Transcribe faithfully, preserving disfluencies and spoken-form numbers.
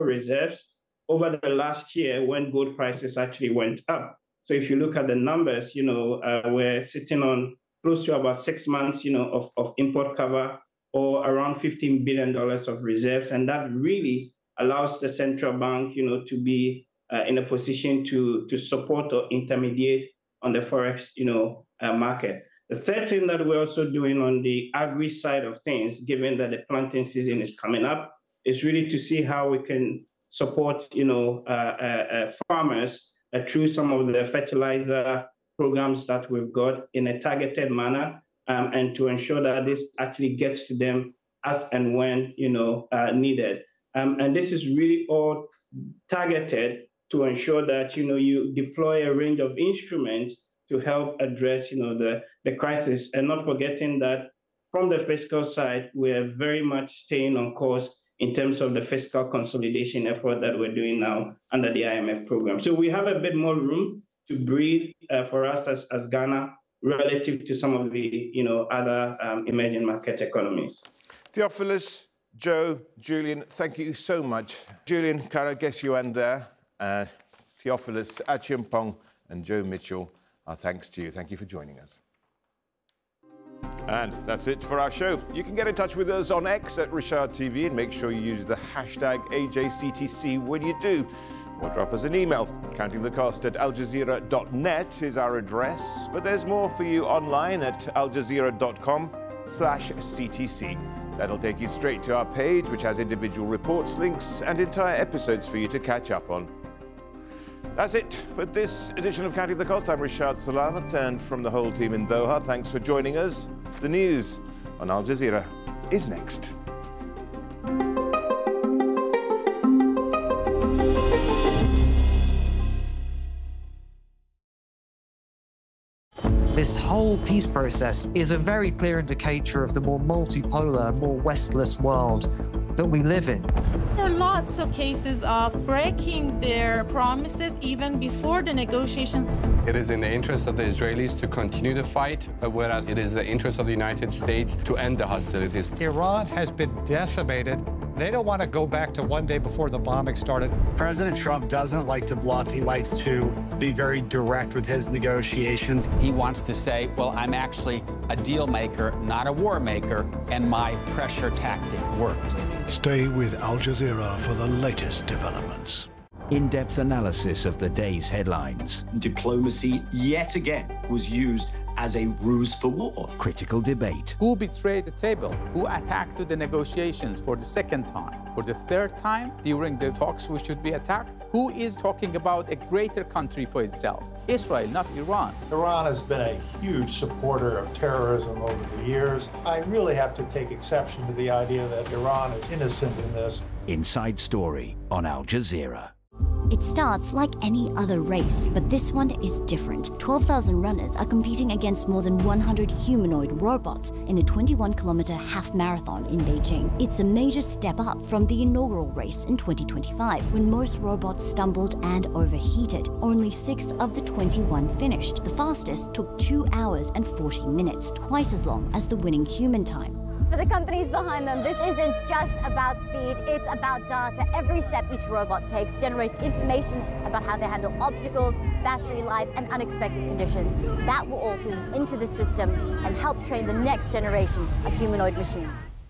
reserves over the last year when gold prices actually went up. So if you look at the numbers, you know, uh, we're sitting on close to about six months, you know, of, of import cover, or around fifteen billion dollars of reserves. And that really allows the central bank, you know, to be uh, in a position to, to support or intermediate on the Forex, you know, uh, market. The third thing that we're also doing on the agri side of things, given that the planting season is coming up, is really to see how we can support, you know, uh, uh, uh, farmers uh, through some of the fertilizer programs that we've got in a targeted manner, um, and to ensure that this actually gets to them as and when, you know, uh, needed. Um, and this is really all targeted to ensure that, you know, you deploy a range of instruments to help address, you know, the, the crisis, and not forgetting that from the fiscal side, we're very much staying on course in terms of the fiscal consolidation effort that we're doing now under the I M F program. So we have a bit more room to breathe uh, for us as, as Ghana relative to some of the, you know, other um, emerging market economies. Theophilus, Joe, Julian, thank you so much. Julian, can I guess you end there? Uh, Theophilus, Acheampong, and Joe Mitchell, our thanks to you. Thank you for joining us. And that's it for our show. You can get in touch with us on X at Richard T V, and make sure you use the hashtag A J C T C when you do. Or drop us an email. Counting the Cost at al jazeera dot net is our address. But there's more for you online at al jazeera dot com slash C T C. That'll take you straight to our page, which has individual reports, links, and entire episodes for you to catch up on. That's it for this edition of Counting the Cost. I'm Rashad Salamat, and from the whole team in Doha, thanks for joining us. The news on Al Jazeera is next. This whole peace process is a very clear indicator of the more multipolar, more Westless world that we live in. There are lots of cases of breaking their promises even before the negotiations. It is in the interest of the Israelis to continue the fight, whereas it is the interest of the United States to end the hostilities. Iran has been decimated. They don't want to go back to one day before the bombing started. President Trump doesn't like to bluff. He likes to be very direct with his negotiations. He wants to say, well, I'm actually a deal maker, not a war maker, and my pressure tactic worked. Stay with Al Jazeera for the latest developments. In-depth analysis of the day's headlines. Diplomacy, yet again, was used as a ruse for war. Critical debate. Who betrayed the table? Who attacked the negotiations for the second time? For the third time during the talks we should be attacked? Who is talking about a greater country for itself? Israel, not Iran. Iran has been a huge supporter of terrorism over the years. I really have to take exception to the idea that Iran is innocent in this. Inside Story on Al Jazeera. It starts like any other race, but this one is different. twelve thousand runners are competing against more than one hundred humanoid robots in a twenty-one kilometer half marathon in Beijing. It's a major step up from the inaugural race in twenty twenty-five, when most robots stumbled and overheated. Only six of the twenty-one finished. The fastest took two hours and forty minutes, twice as long as the winning human time. For the companies behind them, this isn't just about speed, it's about data. Every step each robot takes generates information about how they handle obstacles, battery life, and unexpected conditions. That will all feed into the system and help train the next generation of humanoid machines.